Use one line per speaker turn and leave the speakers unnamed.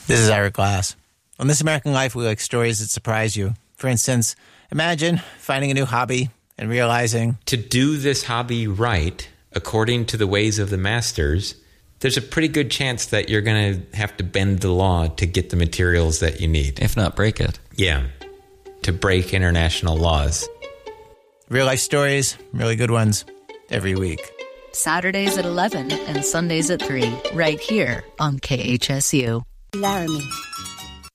This is Eric Glass. On This American Life, we like stories that surprise you. For instance, imagine finding a new hobby and realizing
to do this hobby right, according to the ways of the masters, there's a pretty good chance that you're going to have to bend the law to get the materials that you need.
If not break it.
Yeah, to break international laws.
real life stories, really good ones, every week.
Saturdays at 11 and Sundays at 3, right here on KHSU.
Laramie.